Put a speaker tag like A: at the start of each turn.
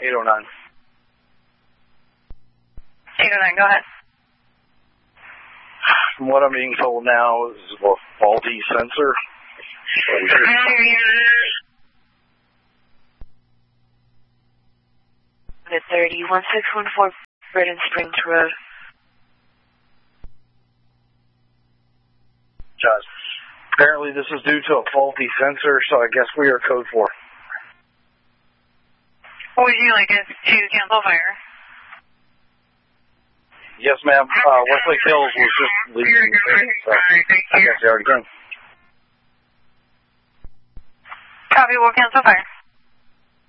A: 809.
B: 809, go ahead.
A: From what I'm being told now is a faulty sensor.
B: The 301614 Britain Springs Road.
A: Josh, apparently this is due to a faulty sensor, so I guess we are code 4.
B: What would you like us to cancel fire?
A: Yes, ma'am. Westlake Hills was just leaving. So I guess they already came.
B: Copy, we'll cancel fire.